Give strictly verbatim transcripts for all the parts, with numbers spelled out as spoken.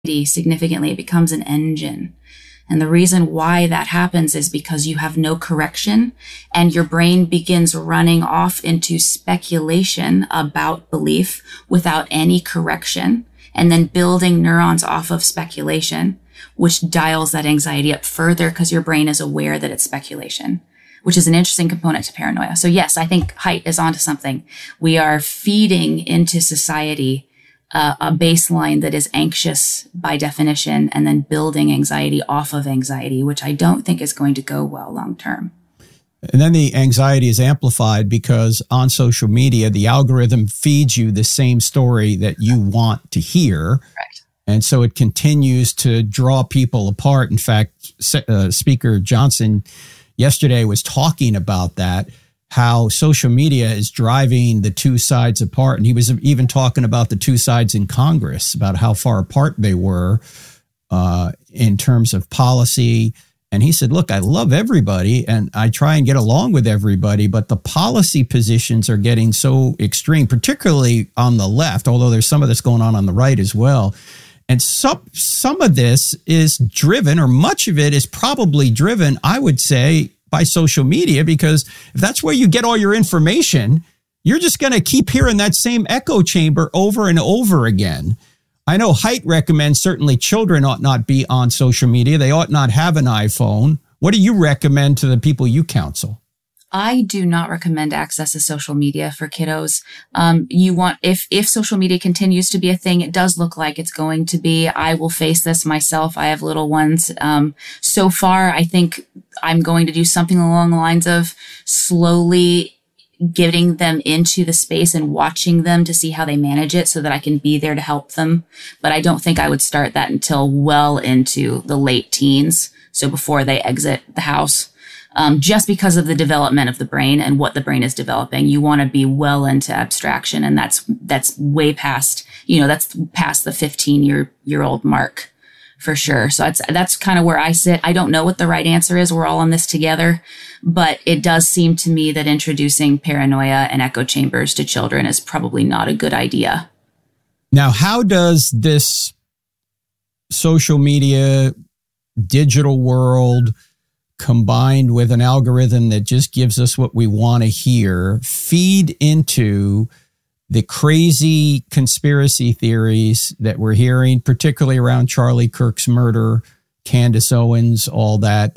significantly. It becomes an engine. And the reason why that happens is because you have no correction and your brain begins running off into speculation about belief without any correction, and then building neurons off of speculation, which dials that anxiety up further because your brain is aware that it's speculation, which is an interesting component to paranoia. So yes, I think Haidt is onto something. We are feeding into society Uh, a baseline that is anxious by definition, and then building anxiety off of anxiety, which I don't think is going to go well long term. And then the anxiety is amplified because on social media, the algorithm feeds you the same story that you want to hear. Correct. And so it continues to draw people apart. In fact, uh, Speaker Johnson yesterday was talking about that, how social media is driving the two sides apart. And he was even talking about the two sides in Congress, about how far apart they were uh, in terms of policy. And he said, look, I love everybody and I try and get along with everybody, but the policy positions are getting so extreme, particularly on the left, although there's some of this going on on the right as well. And some, some of this is driven, or much of it is probably driven, I would say, by social media, because if that's where you get all your information, you're just going to keep hearing that same echo chamber over and over again. I know Haidt recommends certainly children ought not be on social media. They ought not have an iPhone. What do you recommend to the people you counsel? I do not recommend access to social media for kiddos. Um, you want, if, if social media continues to be a thing, it does look like it's going to be. I will face this myself. I have little ones. Um, so far, I think I'm going to do something along the lines of slowly getting them into the space and watching them to see how they manage it so that I can be there to help them. But I don't think I would start that until well into the late teens. So before they exit the house. Um, just because of the development of the brain and what the brain is developing, you want to be well into abstraction. And that's, that's way past, you know, that's past the fifteen year, year old mark for sure. So that's, that's kind of where I sit. I don't know what the right answer is. We're all in this together, but it does seem to me that introducing paranoia and echo chambers to children is probably not a good idea. Now, how does this social media, digital world, combined with an algorithm that just gives us what we want to hear, feed into the crazy conspiracy theories that we're hearing, particularly around Charlie Kirk's murder, Candace Owens, all that?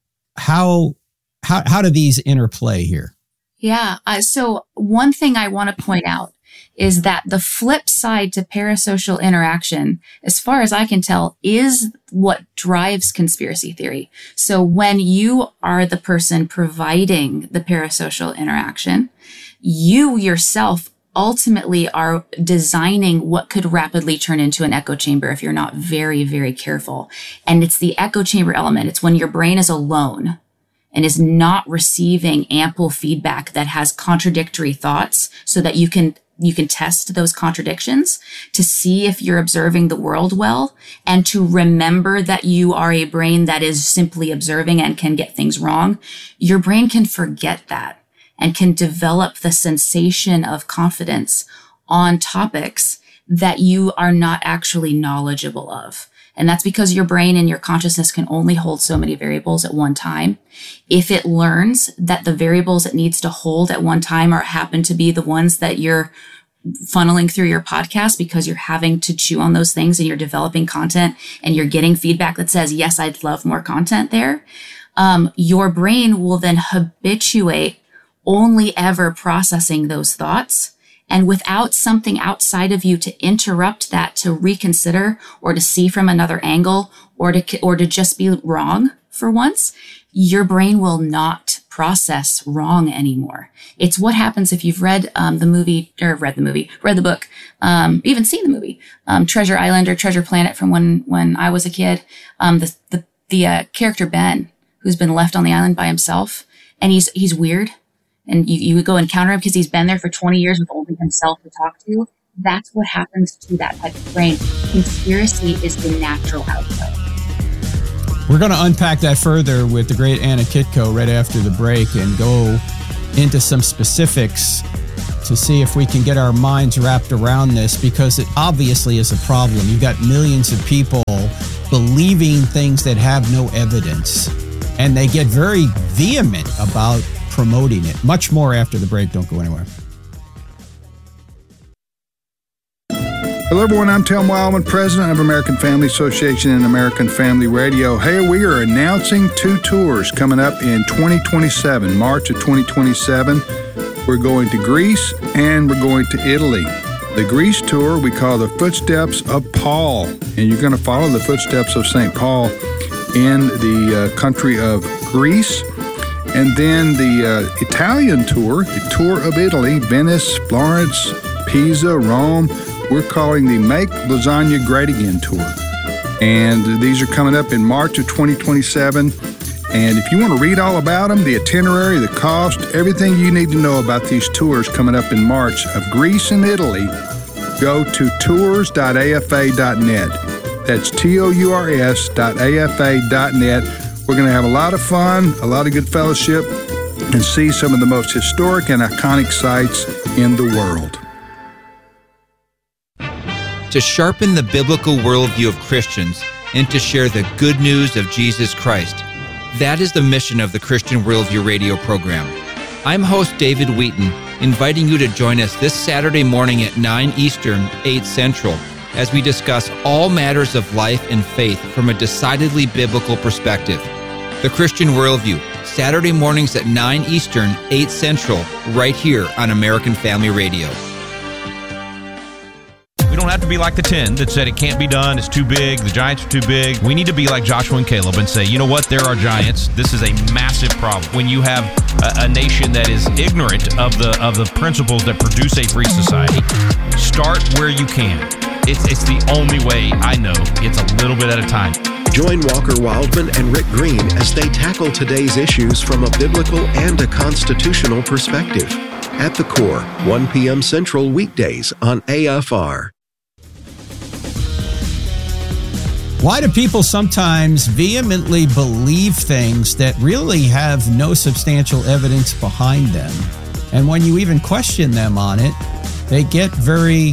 How how how do these interplay here? Yeah. Uh, so one thing I want to point out is that the flip side to parasocial interaction, as far as I can tell, is what drives conspiracy theory. So when you are the person providing the parasocial interaction, you yourself ultimately are designing what could rapidly turn into an echo chamber if you're not very, very careful. And it's the echo chamber element. It's when your brain is alone and is not receiving ample feedback that has contradictory thoughts so that you can You can test those contradictions to see if you're observing the world well, and to remember that you are a brain that is simply observing and can get things wrong. Your brain can forget that and can develop the sensation of confidence on topics that you are not actually knowledgeable of. And that's because your brain and your consciousness can only hold so many variables at one time. If it learns that the variables it needs to hold at one time are happen to be the ones that you're funneling through your podcast because you're having to chew on those things and you're developing content and you're getting feedback that says, yes, I'd love more content there. Um, your brain will then habituate only ever processing those thoughts. And without something outside of you to interrupt that, to reconsider or to see from another angle or to, or to just be wrong for once, your brain will not process wrong anymore. It's what happens if you've read um, the movie or read the movie, read the book, um, even seen the movie, um, Treasure Island or Treasure Planet from when, when I was a kid. Um, the, the, the uh, character Ben, who's been left on the island by himself, and he's, he's weird. And you, you would go encounter him because he's been there for twenty years with only himself to talk to. That's what happens to that type of brain. Conspiracy is the natural output. We're going to unpack that further with the great Anna Kitko right after the break and go into some specifics to see if we can get our minds wrapped around this, because it obviously is a problem. You've got millions of people believing things that have no evidence, and they get very vehement about promoting it. Much more after the break. Don't go anywhere. Hello, everyone. I'm Tim Wildman, president of American Family Association and American Family Radio. Hey, we are announcing two tours coming up in twenty twenty-seven, March of twenty twenty-seven. We're going to Greece and we're going to Italy. The Greece tour we call the Footsteps of Paul, and you're going to follow the footsteps of Saint Paul in the uh, country of Greece. And then the uh, Italian tour, the tour of Italy, Venice, Florence, Pisa, Rome. We're calling the Make Lasagna Great Again tour. And these are coming up in March of twenty twenty-seven. And if you want to read all about them, the itinerary, the cost, everything you need to know about these tours coming up in March of Greece and Italy, go to tours dot a f a dot net. That's T O U R S dot A F A dot net. We're going to have a lot of fun, a lot of good fellowship, and see some of the most historic and iconic sites in the world. To sharpen the biblical worldview of Christians and to share the good news of Jesus Christ. That is the mission of the Christian Worldview radio program. I'm host David Wheaton, inviting you to join us this Saturday morning at nine Eastern, eight Central, as we discuss all matters of life and faith from a decidedly biblical perspective. The Christian Worldview, Saturday mornings at nine Eastern, eight Central, right here on American Family Radio. We don't have to be like the ten that said it can't be done, it's too big, the giants are too big. We need to be like Joshua and Caleb and say, you know what, there are giants. This is a massive problem. When you have a, a nation that is ignorant of the of the principles that produce a free society, start where you can. It's, it's the only way I know. It's a little bit at a time. Join Walker Wildman and Rick Green as they tackle today's issues from a biblical and a constitutional perspective. At the Core, one p.m. Central weekdays on A F R. Why do people sometimes vehemently believe things that really have no substantial evidence behind them? And when you even question them on it, they get very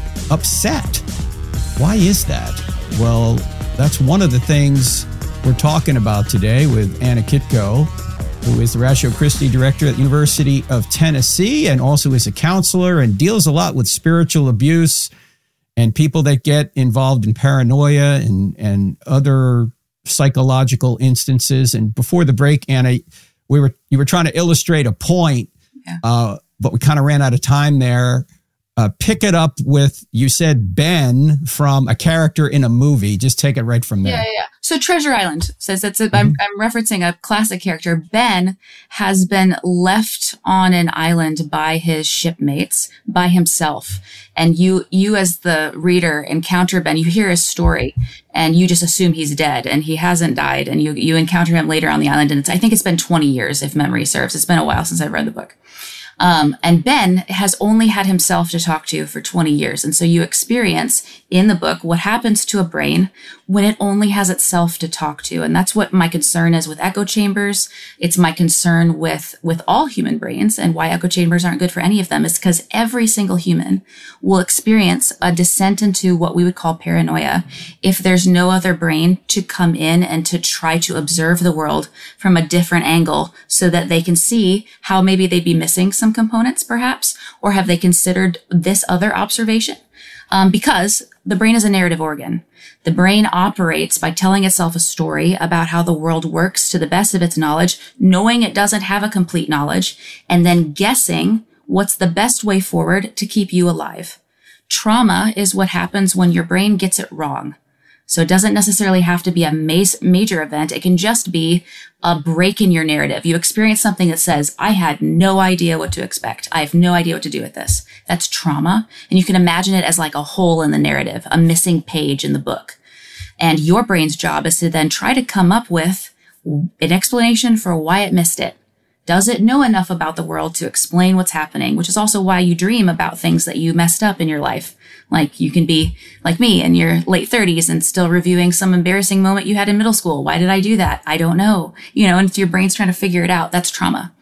upset. Why is that? Well, that's one of the things we're talking about today with Anna Kitko, who is the Ratio Christi director at the University of Tennessee and also is a counselor and deals a lot with spiritual abuse and people that get involved in paranoia and, and other psychological instances. And before the break, Anna, we were you were trying to illustrate a point, yeah. uh, but we kind of ran out of time there. Uh, pick it up with, you said Ben from a character in a movie. Just take it right from there. Yeah, yeah, yeah. So Treasure Island says that's a, mm-hmm. I'm, I'm referencing a classic character. Ben has been left on an island by his shipmates, by himself. And you, you as the reader encounter Ben, you hear his story and you just assume he's dead and he hasn't died. And you, you encounter him later on the island. And it's, I think it's been twenty years if memory serves. It's been a while since I've read the book. Um, and Ben has only had himself to talk to for twenty years. And so you experience in the book what happens to a brain when it only has itself to talk to. And that's what my concern is with echo chambers. It's my concern with, with all human brains, and why echo chambers aren't good for any of them is because every single human will experience a descent into what we would call paranoia if there's no other brain to come in and to try to observe the world from a different angle so that they can see how maybe they'd be missing some components perhaps, or have they considered this other observation? Um, because the brain is a narrative organ. The brain operates by telling itself a story about how the world works to the best of its knowledge, knowing it doesn't have a complete knowledge, and then guessing what's the best way forward to keep you alive. Trauma is what happens when your brain gets it wrong. So it doesn't necessarily have to be a major event. It can just be a break in your narrative. You experience something that says, I had no idea what to expect. I have no idea what to do with this. That's trauma. And you can imagine it as like a hole in the narrative, a missing page in the book. And your brain's job is to then try to come up with an explanation for why it missed it. Does it know enough about the world to explain what's happening? Which is also why you dream about things that you messed up in your life. Like you can be like me in your late thirties and still reviewing some embarrassing moment you had in middle school. Why did I do that? I don't know. You know, and if your brain's trying to figure it out, that's trauma.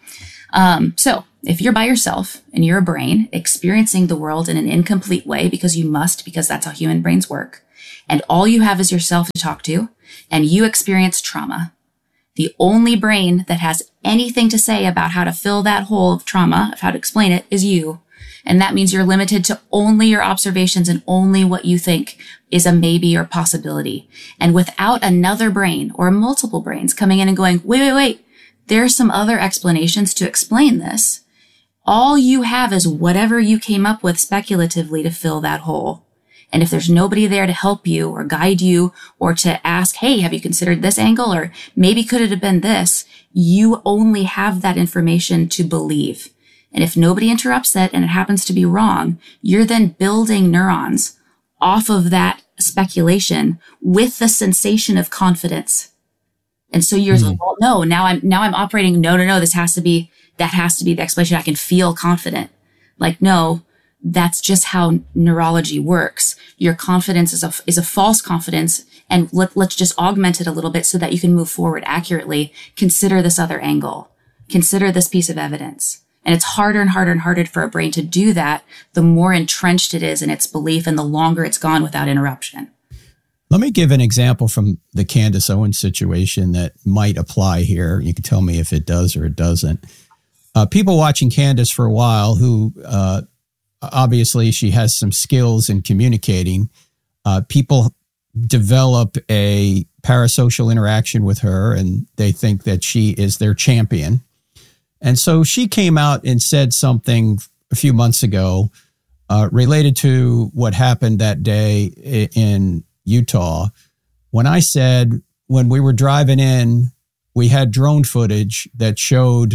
Um, so if you're by yourself and you're a brain experiencing the world in an incomplete way because you must, because that's how human brains work, and all you have is yourself to talk to, and you experience trauma, the only brain that has anything to say about how to fill that hole of trauma, of how to explain it, is you. And that means you're limited to only your observations and only what you think is a maybe or possibility. And without another brain or multiple brains coming in and going, wait, wait, wait, there's some other explanations to explain this. All you have is whatever you came up with speculatively to fill that hole. And if there's nobody there to help you or guide you or to ask, hey, have you considered this angle? Or maybe could it have been this? You only have that information to believe. And if nobody interrupts it and it happens to be wrong, you're then building neurons off of that speculation with the sensation of confidence. And so you're mm-hmm. like, well, no, now I'm, now I'm operating. No, no, no, this has to be, that has to be the explanation. I can feel confident. Like, no, that's just how neurology works. Your confidence is a, is a false confidence. And let, let's just augment it a little bit so that you can move forward accurately. Consider this other angle. Consider this piece of evidence. And it's harder and harder and harder for a brain to do that the more entrenched it is in its belief and the longer it's gone without interruption. Let me give an example from the Candace Owens situation that might apply here. You can tell me if it does or it doesn't. Uh, people watching Candace for a while who, uh, obviously she has some skills in communicating. Uh, people develop a parasocial interaction with her and they think that she is their champion. And so she came out and said something a few months ago uh, related to what happened that day in Utah. When I said, when we were driving in, we had drone footage that showed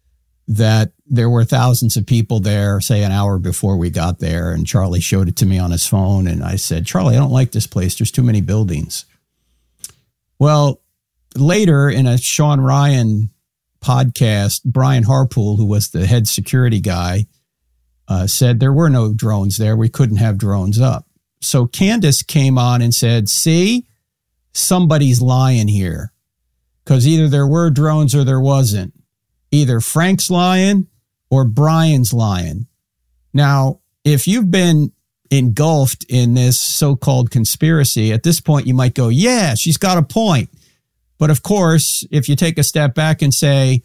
that there were thousands of people there, say an hour before we got there. And Charlie showed it to me on his phone. And I said, Charlie, I don't like this place. There's too many buildings. Well, later in a Sean Ryan podcast, Brian Harpool, who was the head security guy, uh, said there were no drones there. We couldn't have drones up. So Candace came on and said, see, somebody's lying here because either there were drones or there wasn't. Either Frank's lying or Brian's lying. Now, if you've been engulfed in this so-called conspiracy, at this point, you might go, yeah, she's got a point. But of course, if you take a step back and say,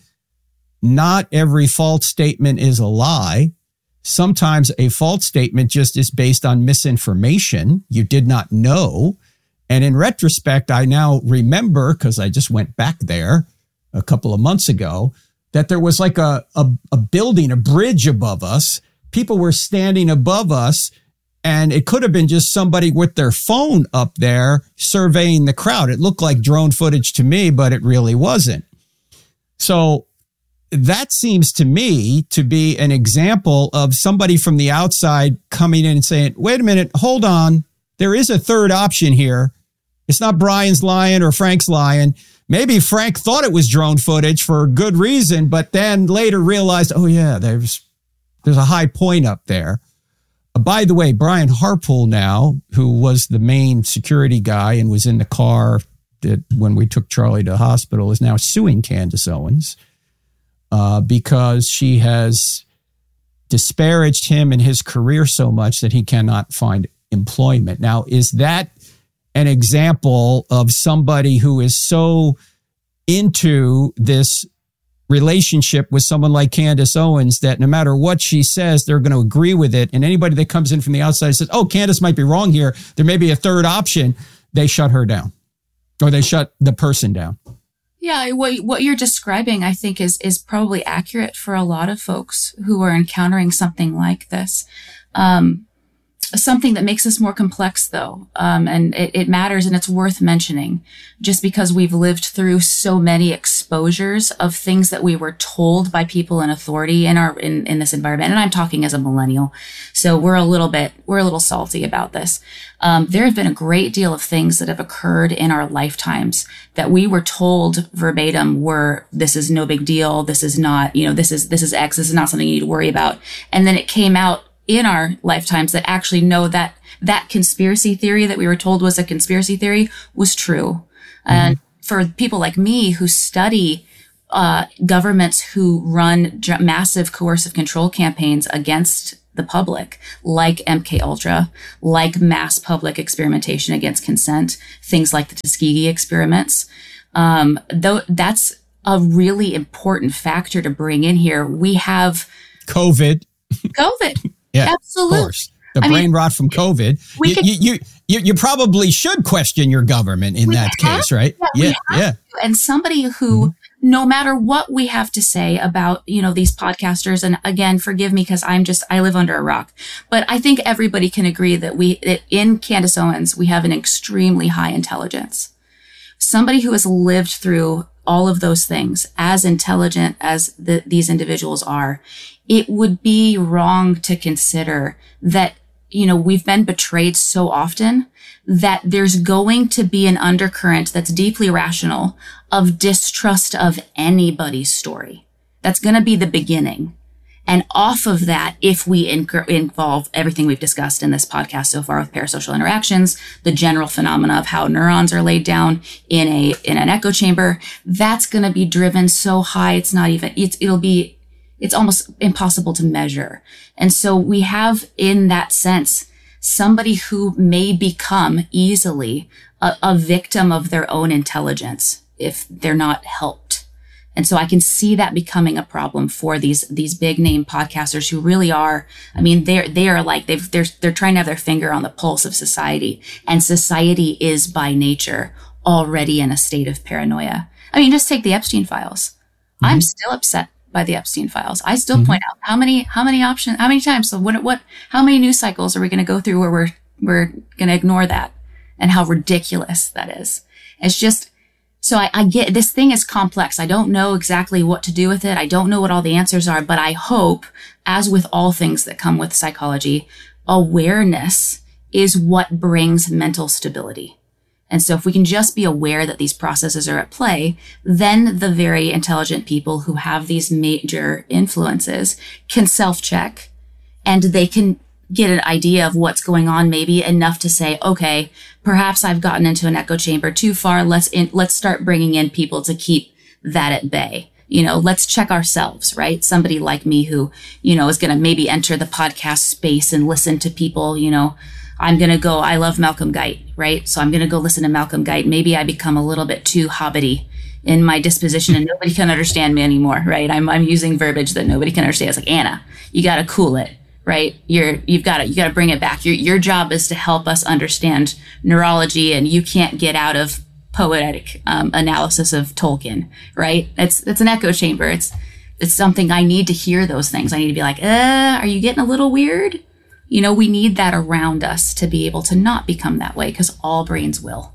not every false statement is a lie. Sometimes a false statement just is based on misinformation. You did not know. And in retrospect, I now remember, because I just went back there a couple of months ago, that there was like a, a, a building, a bridge above us. People were standing above us. And it could have been just somebody with their phone up there surveying the crowd. It looked like drone footage to me, but it really wasn't. So that seems to me to be an example of somebody from the outside coming in and saying, wait a minute, hold on. There is a third option here. It's not Brian's lying or Frank's lying. Maybe Frank thought it was drone footage for a good reason, but then later realized, oh yeah, there's, there's a high point up there. By the way, Brian Harpool now, who was the main security guy and was in the car that when we took Charlie to the hospital, is now suing Candace Owens uh, because she has disparaged him and his career so much that he cannot find employment. Now, is that an example of somebody who is so into this relationship with someone like Candace Owens that no matter what she says, they're going to agree with it. And anybody that comes in from the outside says, oh, Candace might be wrong here, there may be a third option, they shut her down or they shut the person down. Yeah, what what you're describing, I think, is is probably accurate for a lot of folks who are encountering something like this. Um, something that makes this more complex, though, um, and it, it matters and it's worth mentioning just because we've lived through so many exposures of things that we were told by people in authority in our in, in this environment. And I'm talking as a millennial, so we're a little bit we're a little salty about this. Um, there have been a great deal of things that have occurred in our lifetimes that we were told verbatim were, this is no big deal, this is not, you know, this is this is X, this is not something you need to worry about, and then it came out in our lifetimes that actually know that that conspiracy theory that we were told was a conspiracy theory was true. Mm-hmm. And for people like me who study uh, governments who run j- massive coercive control campaigns against the public, like M K Ultra, like mass public experimentation against consent, things like the Tuskegee experiments. Um, though that's a really important factor to bring in here. We have COVID. COVID. Yeah, absolutely. Of course. The I brain mean, rot from COVID. We you, could, you, you, you probably should question your government in that case, to, right? Yeah. Yeah. yeah. To. And somebody who, mm-hmm. no matter what we have to say about, you know, these podcasters, and again, forgive me because I'm just, I live under a rock, but I think everybody can agree that we, that in Candace Owens, we have an extremely high intelligence. Somebody who has lived through all of those things, as intelligent as the, these individuals are, it would be wrong to consider that, you know, we've been betrayed so often that there's going to be an undercurrent that's deeply rational of distrust of anybody's story. That's going to be the beginning. And off of that, if we inc- involve everything we've discussed in this podcast so far with parasocial interactions, the general phenomena of how neurons are laid down in a, in an echo chamber, that's going to be driven so high. It's not even, it's, it'll be, it's almost impossible to measure. And so we have, in that sense, somebody who may become easily a, a victim of their own intelligence if they're not helped. And so I can see that becoming a problem for these, these big name podcasters who really are, I mean, they're, they are like, they've, they're, they're trying to have their finger on the pulse of society, and society is by nature already in a state of paranoia. I mean, just take the Epstein files. Mm-hmm. I'm still upset by the Epstein files. I still mm-hmm. point out how many, how many options, how many times, so what, what, how many news cycles are we going to go through where we're, we're going to ignore that, and how ridiculous that is. It's just, so I, I get, this thing is complex. I don't know exactly what to do with it. I don't know what all the answers are, but I hope, as with all things that come with psychology, awareness is what brings mental stability. And so if we can just be aware that these processes are at play, then the very intelligent people who have these major influences can self-check, and they can get an idea of what's going on, maybe enough to say, okay, perhaps I've gotten into an echo chamber too far. Let's in, let's start bringing in people to keep that at bay. You know, let's check ourselves, right? Somebody like me who, you know, is going to maybe enter the podcast space and listen to people, you know, I'm going to go, I love Malcolm Guite, right? So I'm going to go listen to Malcolm Guite. Maybe I become a little bit too hobbity in my disposition and nobody can understand me anymore, right? I'm, I'm using verbiage that nobody can understand. It's like, Anna, you got to cool it, right? You're, you've got to, you got to bring it back. Your, your job is to help us understand neurology, and you can't get out of poetic um, analysis of Tolkien, right? It's, it's an echo chamber. It's, it's something I need to hear those things. I need to be like, uh, are you getting a little weird? You know, we need that around us to be able to not become that way, because all brains will.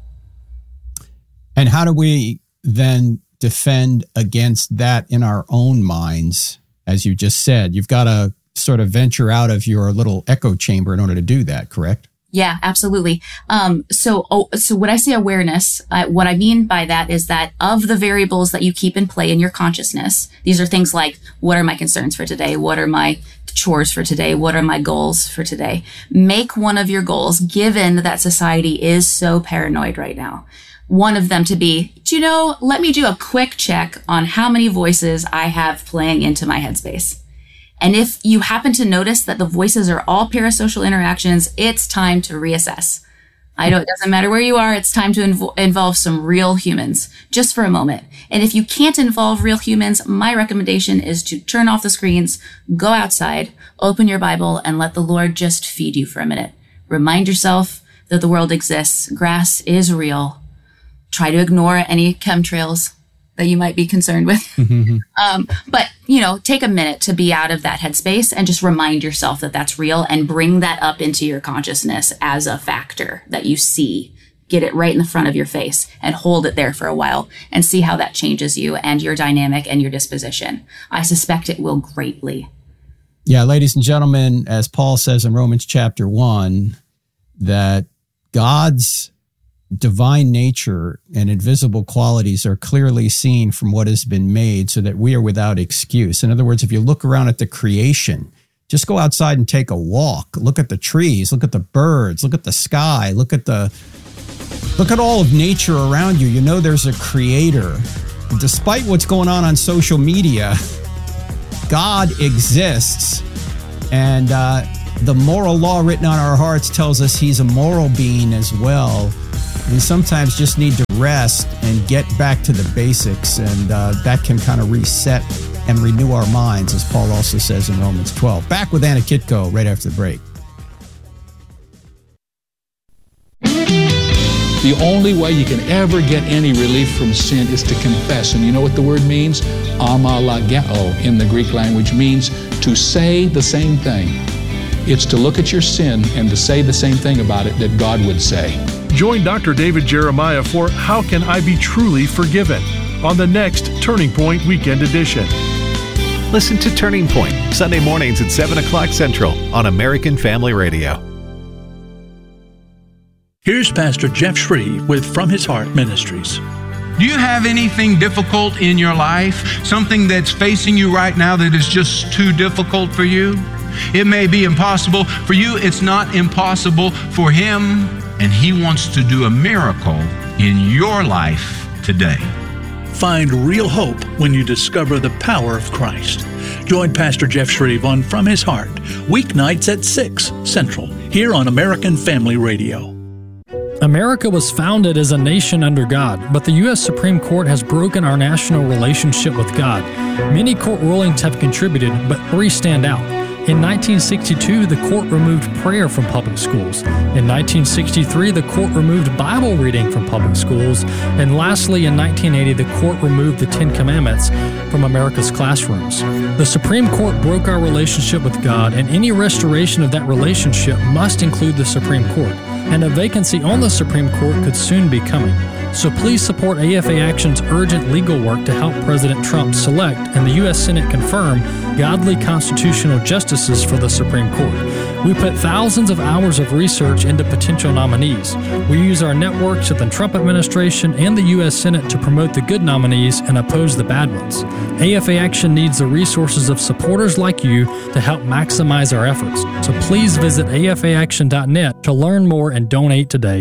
And how do we then defend against that in our own minds? As you just said, you've got to sort of venture out of your little echo chamber in order to do that, correct? Yeah, absolutely. Um, so, oh, so when I say awareness, uh, what I mean by that is that of the variables that you keep in play in your consciousness, these are things like, what are my concerns for today? What are my chores for today? What are my goals for today? Make one of your goals, given that society is so paranoid right now, one of them to be, do you know, let me do a quick check on how many voices I have playing into my headspace. And if you happen to notice that the voices are all parasocial interactions, it's time to reassess. I know it doesn't matter where you are. It's time to invo- involve some real humans just for a moment. And if you can't involve real humans, my recommendation is to turn off the screens, go outside, open your Bible, and let the Lord just feed you for a minute. Remind yourself that the world exists. Grass is real. Try to ignore any chemtrails that you might be concerned with. Mm-hmm. Um, but, you know, take a minute to be out of that headspace and just remind yourself that that's real, and bring that up into your consciousness as a factor that you see. Get it right in the front of your face and hold it there for a while and see how that changes you and your dynamic and your disposition. I suspect it will greatly. Yeah, ladies and gentlemen, as Paul says in Romans chapter one, that God's divine nature and invisible qualities are clearly seen from what has been made, so that we are without excuse. In other words, if you look around at the creation, just go outside and take a walk. Look at the trees, look at the birds, look at the sky, look at the, look at all of nature around you. You know there's a creator despite what's going on on social media, God exists, and uh, the moral law written on our hearts tells us he's a moral being as well. We sometimes just need to rest and get back to the basics, and uh, that can kind of reset and renew our minds, as Paul also says in Romans twelve. Back with Anna Kitko right after the break. The only way you can ever get any relief from sin is to confess. And you know what the word means? Amalageo in the Greek language means to say the same thing. It's to look at your sin and to say the same thing about it that God would say. Join Doctor David Jeremiah for How Can I Be Truly Forgiven? On the next Turning Point Weekend Edition. Listen to Turning Point, Sunday mornings at seven o'clock Central on American Family Radio. Here's Pastor Jeff Shreve with From His Heart Ministries. Do you have anything difficult in your life? Something that's facing you right now that is just too difficult for you? It may be impossible for you. It's not impossible for Him, and He wants to do a miracle in your life today. Find real hope when you discover the power of Christ. Join Pastor Jeff Shreve on From His Heart, weeknights at six Central, here on American Family Radio. America was founded as a nation under God, but the U S Supreme Court has broken our national relationship with God. Many court rulings have contributed, but three stand out. In nineteen sixty-two, the court removed prayer from public schools. In nineteen sixty-three, the court removed Bible reading from public schools. And lastly, in nineteen eighty, the court removed the Ten Commandments from America's classrooms. The Supreme Court broke our relationship with God, and any restoration of that relationship must include the Supreme Court. And a vacancy on the Supreme Court could soon be coming. So please support A F A Action's urgent legal work to help President Trump select and the U S Senate confirm godly constitutional justices for the Supreme Court. We put thousands of hours of research into potential nominees. We use our networks at the Trump administration and the U S Senate to promote the good nominees and oppose the bad ones. A F A Action needs the resources of supporters like you to help maximize our efforts. So please visit A F A action dot net to learn more and donate today.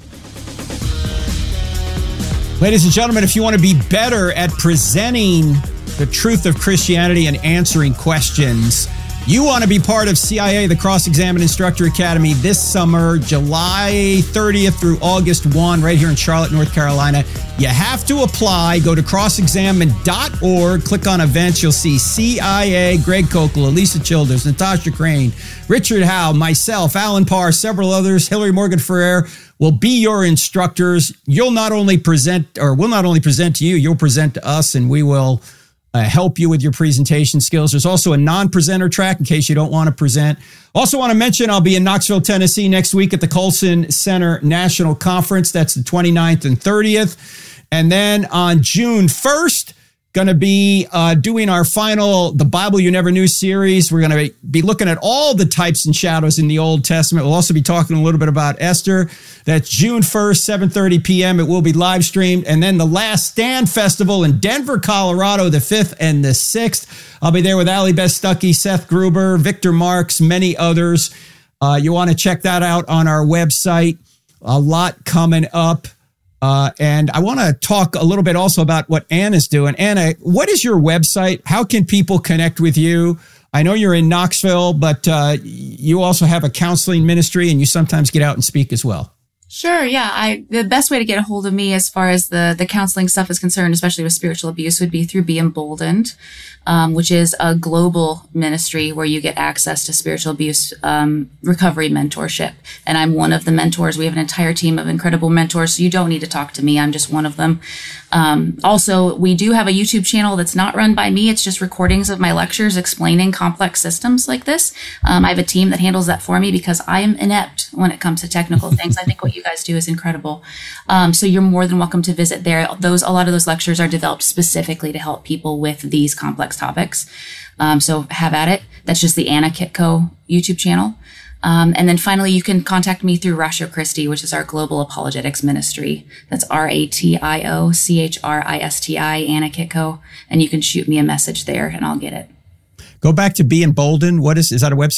Ladies and gentlemen, if you want to be better at presenting the truth of Christianity and answering questions, you want to be part of C I A, the Cross-Examine Instructor Academy, this summer, July thirtieth through August first, right here in Charlotte, North Carolina. You have to apply. Go to cross examine dot org, click on events. You'll see C I A, Greg Kokel, Elisa Childers, Natasha Crane, Richard Howe, myself, Alan Parr, several others, Hillary Morgan Ferrer will be your instructors. You'll not only present, or we'll not only present to you, you'll present to us, and we will Uh, help you with your presentation skills. There's also a non-presenter track in case you don't want to present. Also want to mention I'll be in Knoxville, Tennessee next week at the Colson Center National Conference. That's the twenty-ninth and thirtieth. And then on June first, going to be uh, doing our final The Bible You Never Knew series. We're going to be looking at all the types and shadows in the Old Testament. We'll also be talking a little bit about Esther. That's June first, seven thirty p.m. It will be live streamed. And then the Last Stand Festival in Denver, Colorado, the fifth and the sixth. I'll be there with Allie Beth Stuckey, Seth Gruber, Victor Marks, many others. Uh, you want to check that out on our website. A lot coming up. Uh, and I want to talk a little bit also about what Anna's doing. Anna, what is your website? How can people connect with you? I know you're in Knoxville, but uh, you also have a counseling ministry and you sometimes get out and speak as well. Sure. Yeah. I, the best way to get a hold of me as far as the, the counseling stuff is concerned, especially with spiritual abuse, would be through Be Emboldened, um, which is a global ministry where you get access to spiritual abuse, um, recovery mentorship. And I'm one of the mentors. We have an entire team of incredible mentors. So you don't need to talk to me. I'm just one of them. Um, also, we do have a YouTube channel that's not run by me. It's just recordings of my lectures explaining complex systems like this. Um, I have a team that handles that for me because I am inept when it comes to technical things. I think what you guys do is incredible. Um, so you're more than welcome to visit there. Those, a lot of those lectures are developed specifically to help people with these complex topics. Um, so have at it. That's just the Anna Kitko YouTube channel. Um, and then finally, you can contact me through Ratio Christi, which is our global apologetics ministry. That's R A T I O C H R I S T I, Anna Kitko. And you can shoot me a message there and I'll get it. Go back to Be Emboldened. What is, is that a website?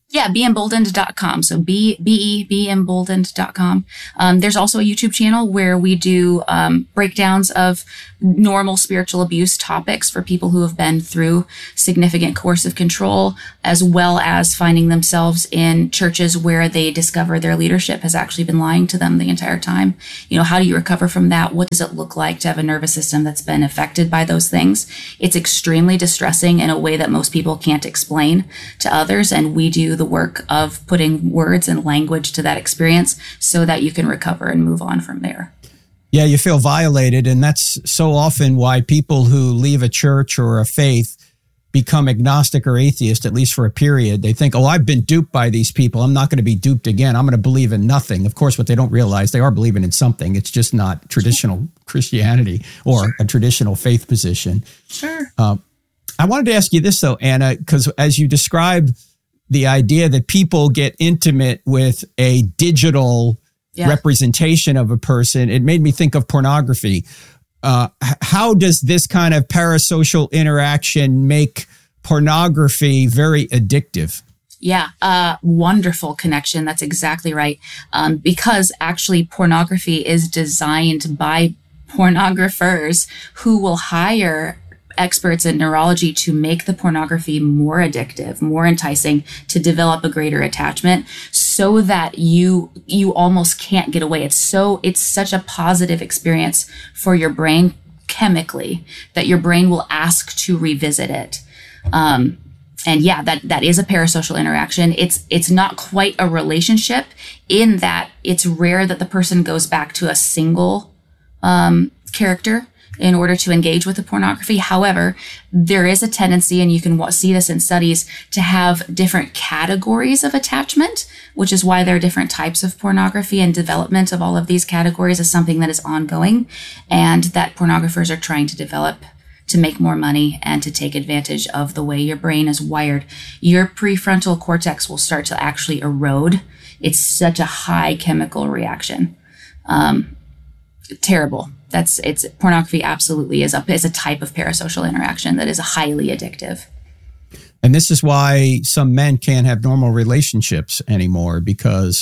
Yeah, be emboldened dot com. So B B E be emboldened dot com. Um, there's also a YouTube channel where we do um, breakdowns of normal spiritual abuse topics for people who have been through significant coercive control, as well as finding themselves in churches where they discover their leadership has actually been lying to them the entire time. You know, how do you recover from that? What does it look like to have a nervous system that's been affected by those things? It's extremely distressing in a way that most people can't explain to others, and we do the work of putting words and language to that experience so that you can recover and move on from there. Yeah, you feel violated. And that's so often why people who leave a church or a faith become agnostic or atheist, at least for a period. They think, oh, I've been duped by these people. I'm not going to be duped again. I'm going to believe in nothing. Of course, what they don't realize, they are believing in something. It's just not traditional Christianity or sure. a traditional faith position. Sure. Uh, I wanted to ask you this, though, Anna, because as you describe the idea that people get intimate with a digital yeah. representation of a person, it made me think of pornography. Uh, how does this kind of parasocial interaction make pornography very addictive? Yeah, uh, wonderful connection. That's exactly right. Um, because actually pornography is designed by pornographers who will hire experts in neurology to make the pornography more addictive, more enticing, to develop a greater attachment so that you you almost can't get away. It's so it's such a positive experience for your brain chemically that your brain will ask to revisit it. Um, and yeah, that that is a parasocial interaction. It's it's not quite a relationship in that it's rare that the person goes back to a single um, character in order to engage with the pornography. However, there is a tendency, and you can see this in studies, to have different categories of attachment, which is why there are different types of pornography, and development of all of these categories is something that is ongoing and that pornographers are trying to develop to make more money and to take advantage of the way your brain is wired. Your prefrontal cortex will start to actually erode. It's such a high chemical reaction. Um, terrible. That's it's pornography absolutely is a is a type of parasocial interaction that is highly addictive. And this is why some men can't have normal relationships anymore, because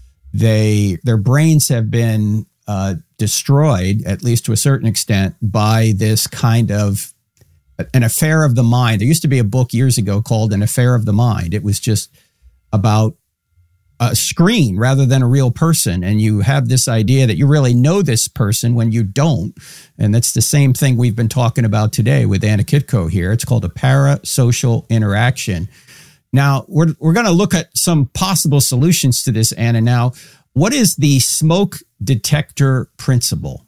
they their brains have been uh, destroyed, at least to a certain extent, by this kind of an affair of the mind. There used to be a book years ago called An Affair of the Mind. It was just about a screen rather than a real person. And you have this idea that you really know this person when you don't. And that's the same thing we've been talking about today with Anna Kitko here. It's called a parasocial interaction. Now, we're, we're going to look at some possible solutions to this, Anna. Now, what is the smoke detector principle?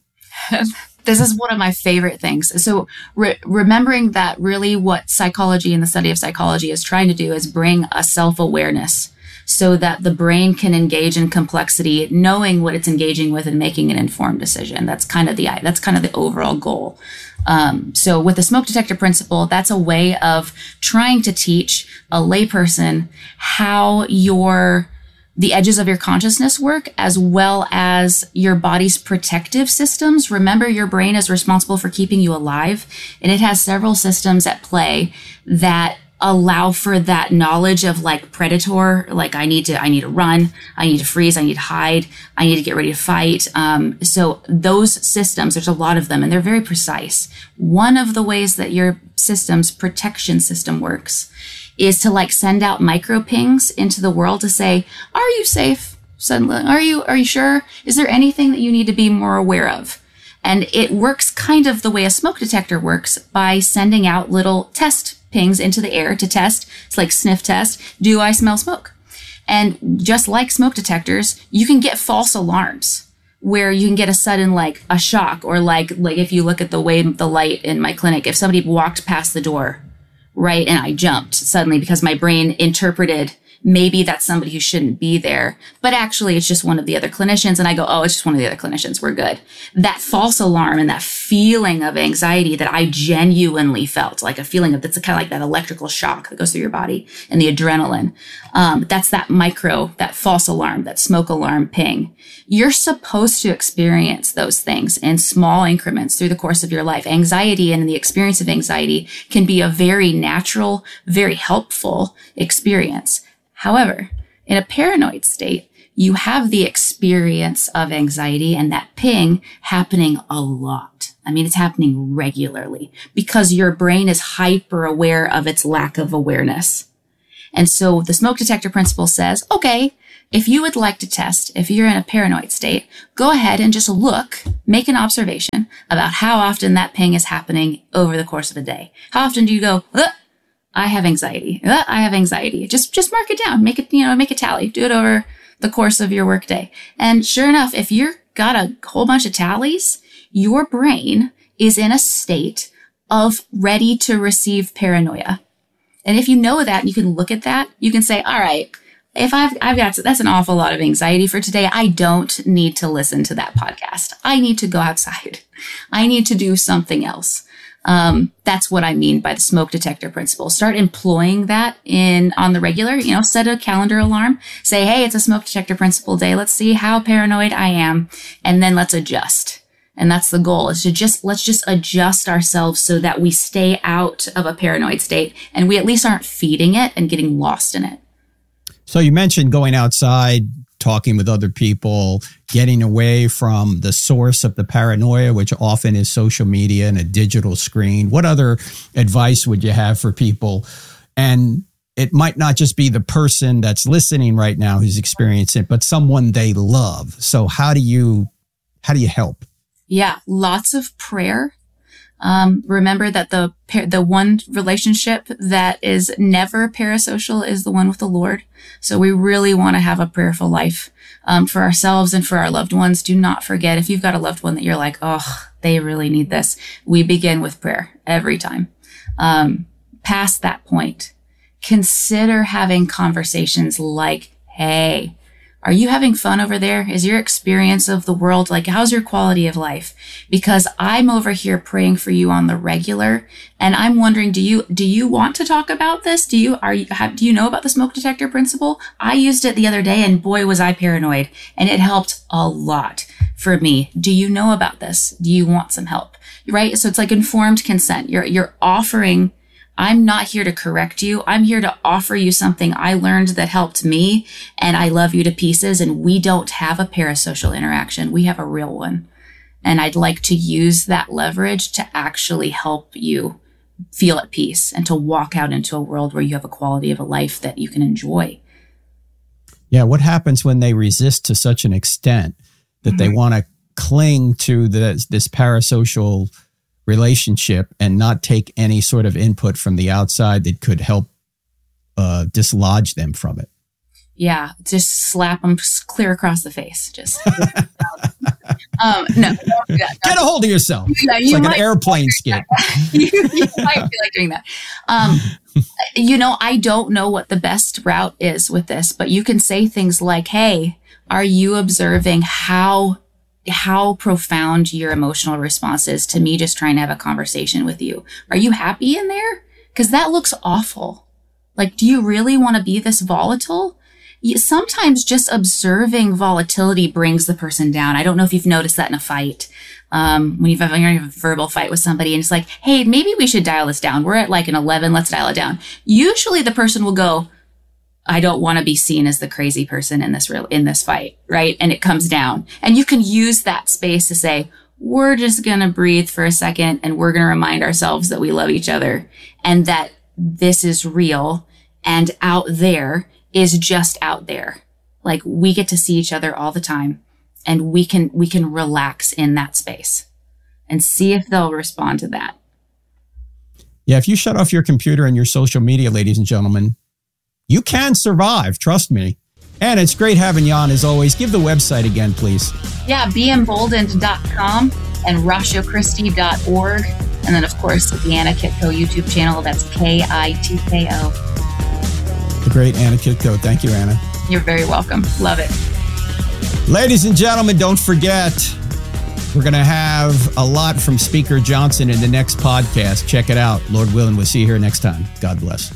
This is one of my favorite things. So re- remembering that really what psychology and the study of psychology is trying to do is bring a self-awareness so that the brain can engage in complexity, knowing what it's engaging with and making an informed decision. That's kind of the that's kind of the overall goal. Um, so with the smoke detector principle, that's a way of trying to teach a layperson how your the edges of your consciousness work, as well as your body's protective systems. Remember, your brain is responsible for keeping you alive, and it has several systems at play that allow for that knowledge of like predator, like I need to, I need to run, I need to freeze, I need to hide, I need to get ready to fight. Um, so those systems, there's a lot of them and they're very precise. One of the ways that your system's protection system works is to like send out micro pings into the world to say, are you safe? Suddenly, are you, are you sure? Is there anything that you need to be more aware of? And it works kind of the way a smoke detector works by sending out little test pings into the air to test. It's like sniff test. Do I smell smoke? And just like smoke detectors, you can get false alarms where you can get a sudden, like a shock, or like, like if you look at the way the light in my clinic, if somebody walked past the door, right, and I jumped suddenly because my brain interpreted maybe that's somebody who shouldn't be there, but actually it's just one of the other clinicians. And I go, oh, it's just one of the other clinicians. We're good. That false alarm and that feeling of anxiety that I genuinely felt, like a feeling of, that's kind of like that electrical shock that goes through your body and the adrenaline. Um, that's that micro, that false alarm, that smoke alarm ping. You're supposed to experience those things in small increments through the course of your life. Anxiety and the experience of anxiety can be a very natural, very helpful experience. However, in a paranoid state, you have the experience of anxiety and that ping happening a lot. I mean, it's happening regularly because your brain is hyper aware of its lack of awareness. And so the smoke detector principle says, okay, if you would like to test, if you're in a paranoid state, go ahead and just look, make an observation about how often that ping is happening over the course of a day. How often do you go, Ugh, I have anxiety. Ugh, I have anxiety. Just, just mark it down. Make it, you know, make a tally. Do it over the course of your workday. And sure enough, if you've got a whole bunch of tallies, your brain is in a state of ready to receive paranoia. And if you know that, you can look at that, you can say, all right, if I've, I've got, that's an awful lot of anxiety for today. I don't need to listen to that podcast. I need to go outside. I need to do something else. Um, that's what I mean by the smoke detector principle. Start employing that in, on the regular, you know, set a calendar alarm, say, hey, it's a smoke detector principle day. Let's see how paranoid I am. And then let's adjust. And that's the goal, is to just, let's just adjust ourselves so that we stay out of a paranoid state and we at least aren't feeding it and getting lost in it. So you mentioned going outside, talking with other people, getting away from the source of the paranoia, which often is social media and a digital screen. What other advice would you have for people? And it might not just be the person that's listening right now who's experiencing it, but someone they love. So how do you, how do you help? Yeah, lots of prayer. Um, remember that the the one relationship that is never parasocial is the one with the Lord. So we really want to have a prayerful life um, for ourselves and for our loved ones. Do not forget, if you've got a loved one that you're like, oh, they really need this, we begin with prayer every time. Um, past that point, consider having conversations like, hey, are you having fun over there? Is your experience of the world, like, how's your quality of life? Because I'm over here praying for you on the regular. And I'm wondering, do you, do you want to talk about this? Do you, are you, have, do you know about the smoke detector principle? I used it the other day and boy, was I paranoid, and it helped a lot for me. Do you know about this? Do you want some help? Right? So it's like informed consent. You're, you're offering, I'm not here to correct you. I'm here to offer you something I learned that helped me, and I love you to pieces, and we don't have a parasocial interaction. We have a real one. And I'd like to use that leverage to actually help you feel at peace and to walk out into a world where you have a quality of a life that you can enjoy. Yeah. What happens when they resist to such an extent that mm-hmm. they want to cling to this, this parasocial relationship and not take any sort of input from the outside that could help uh, dislodge them from it? Yeah, just slap them clear across the face. Just um, no, don't do that. Get a hold of yourself. Yeah, it's you like an airplane skit. you, you might feel like doing that. Um, you know, I don't know what the best route is with this, but you can say things like, "Hey, are you observing how?" how profound your emotional response is to me just trying to have a conversation with you? Are you happy in there? Because that looks awful. Like, do you really want to be this volatile? You, sometimes just observing volatility brings the person down. I don't know if you've noticed that in a fight. Um, when you've had a verbal fight with somebody and it's like, hey, maybe we should dial this down. We're at like an eleven. Let's dial it down. Usually the person will go, I don't want to be seen as the crazy person in this real, in this fight, right? And it comes down. And you can use that space to say, we're just going to breathe for a second and we're going to remind ourselves that we love each other and that this is real, and out there is just out there. Like, we get to see each other all the time, and we can, we can relax in that space and see if they'll respond to that. Yeah. If you shut off your computer and your social media, ladies and gentlemen, you can survive, trust me. And it's great having you on as always. Give the website again, please. Yeah, be emboldened dot com and rasho christie dot org. And then, of course, the Anna Kitko YouTube channel. That's K I T K O. The great Anna Kitko. Thank you, Anna. You're very welcome. Love it. Ladies and gentlemen, don't forget, we're going to have a lot from Speaker Johnson in the next podcast. Check it out. Lord willing, we'll see you here next time. God bless.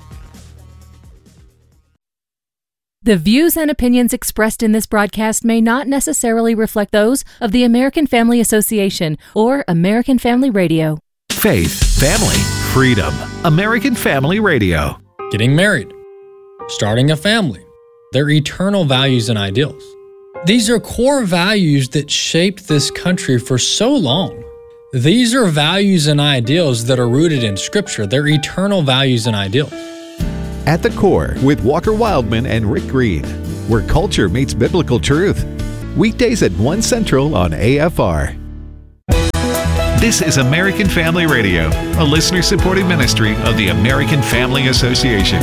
The views and opinions expressed in this broadcast may not necessarily reflect those of the American Family Association or American Family Radio. Faith, family, freedom. American Family Radio. Getting married. starting a family. They're eternal values and ideals. These are core values that shaped this country for so long. These are values and ideals that are rooted in Scripture. They're eternal values and ideals. At the Core with Walker Wildman and Rick Green, where culture meets biblical truth. Weekdays at one Central on A F R. This is American Family Radio, a listener-supported ministry of the American Family Association.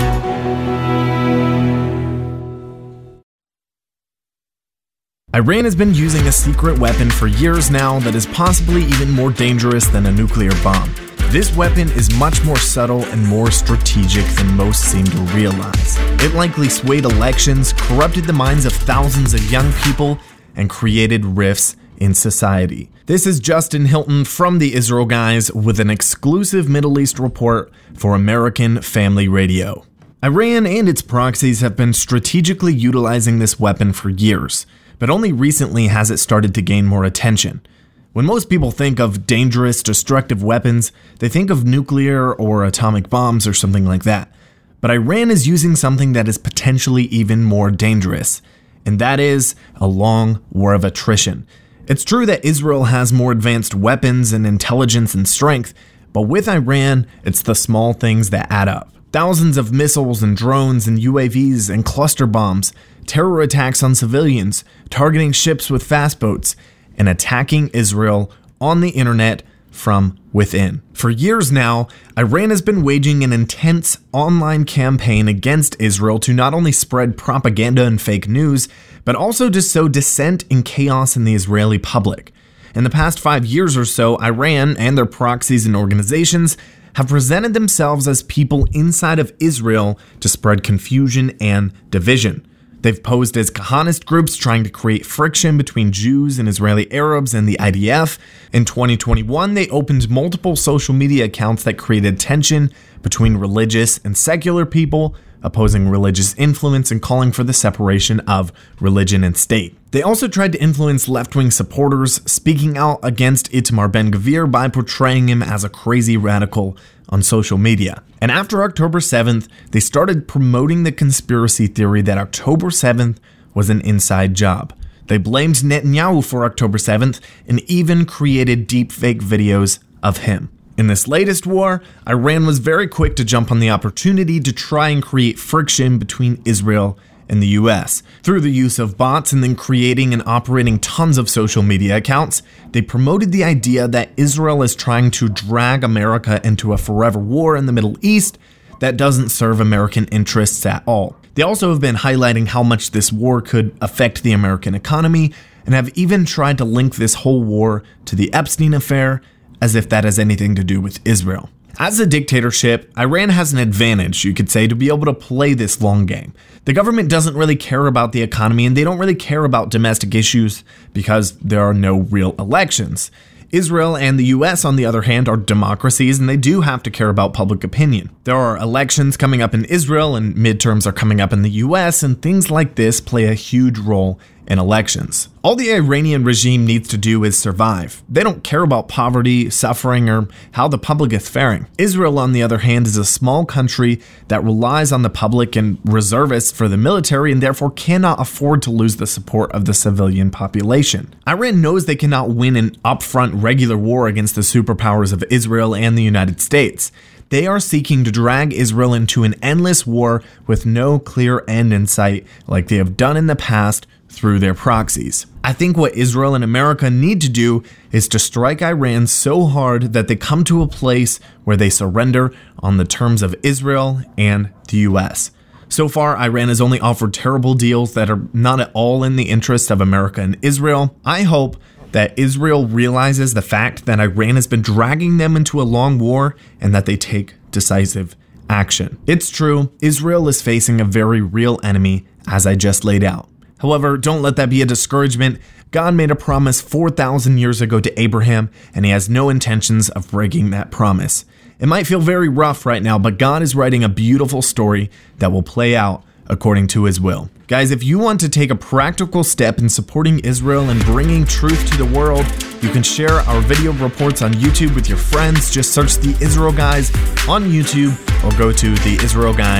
Iran has been using a secret weapon for years now that is possibly even more dangerous than a nuclear bomb. This weapon is much more subtle and more strategic than most seem to realize. It likely swayed elections, corrupted the minds of thousands of young people, and created rifts in society. This is Justin Hilton from the Israel Guys with an exclusive Middle East report for American Family Radio. Iran and its proxies have been strategically utilizing this weapon for years, but only recently has it started to gain more attention. When most people think of dangerous, destructive weapons, they think of nuclear or atomic bombs or something like that. But Iran is using something that is potentially even more dangerous, and that is a long war of attrition. It's true that Israel has more advanced weapons and intelligence and strength, but with Iran, it's the small things that add up. Thousands of missiles and drones and U A Vs and cluster bombs, terror attacks on civilians, targeting ships with fast boats, and attacking Israel on the internet from within. For years now, Iran has been waging an intense online campaign against Israel to not only spread propaganda and fake news, but also to sow dissent and chaos in the Israeli public. In the past five years or so, Iran and their proxies and organizations have presented themselves as people inside of Israel to spread confusion and division. They've posed as Kahanist groups trying to create friction between Jews and Israeli Arabs and the I D F. In twenty twenty-one, they opened multiple social media accounts that created tension between religious and secular people, opposing religious influence and calling for the separation of religion and state. They also tried to influence left-wing supporters, speaking out against Itamar Ben-Gvir by portraying him as a crazy radical on social media. And after October seventh, they started promoting the conspiracy theory that October seventh was an inside job. They blamed Netanyahu for October seventh and even created deepfake videos of him. In this latest war, Iran was very quick to jump on the opportunity to try and create friction between Israel and the U S. Through the use of bots and then creating and operating tons of social media accounts, they promoted the idea that Israel is trying to drag America into a forever war in the Middle East that doesn't serve American interests at all. They also have been highlighting how much this war could affect the American economy and have even tried to link this whole war to the Epstein affair, as if that has anything to do with Israel. As a dictatorship, Iran has an advantage, you could say, to be able to play this long game. The government doesn't really care about the economy, and they don't really care about domestic issues because there are no real elections. Israel and the U S, on the other hand, are democracies, and they do have to care about public opinion. There are elections coming up in Israel, and midterms are coming up in the U S, and things like this play a huge role in elections. All the Iranian regime needs to do is survive. They don't care about poverty, suffering, or how the public is faring. Israel, on the other hand, is a small country that relies on the public and reservists for the military and therefore cannot afford to lose the support of the civilian population. Iran knows they cannot win an upfront regular war against the superpowers of Israel and the United States. They are seeking to drag Israel into an endless war with no clear end in sight, like they have done in the past through their proxies. I think what Israel and America need to do is to strike Iran so hard that they come to a place where they surrender on the terms of Israel and the U S. So far, Iran has only offered terrible deals that are not at all in the interest of America and Israel. I hope that Israel realizes the fact that Iran has been dragging them into a long war and that they take decisive action. It's true, Israel is facing a very real enemy, as I just laid out. However, don't let that be a discouragement. God made a promise four thousand years ago to Abraham, and he has no intentions of breaking that promise. It might feel very rough right now, but God is writing a beautiful story that will play out according to his will. Guys, if you want to take a practical step in supporting Israel and bringing truth to the world, you can share our video reports on YouTube with your friends. Just search The Israel Guys on YouTube or go to the israel guys